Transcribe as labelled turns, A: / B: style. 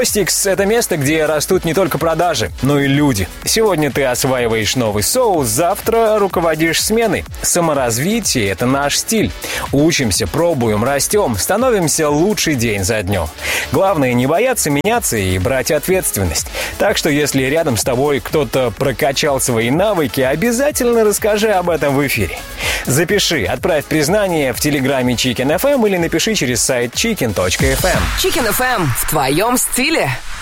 A: Костикс — это место, где растут не только продажи, но и люди. Сегодня ты осваиваешь новый соус, завтра руководишь сменой. Саморазвитие — это наш стиль. Учимся, пробуем, растем, становимся лучше день за днем. Главное не бояться меняться и брать ответственность. Так что если рядом с тобой кто-то прокачал свои навыки, обязательно расскажи об этом в эфире. Запиши, отправь признание в телеграме Chicken FM или напиши через сайт chicken.fm.
B: Chicken FM в твоем стиле.